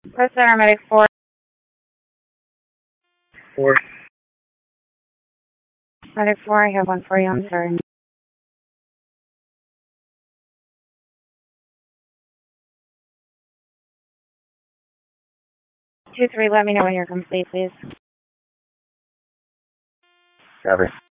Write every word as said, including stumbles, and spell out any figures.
Press paramedic four. Four. Medic four, I have one for you, I'm sorry. Two three, let me know when you're complete, please. Copy.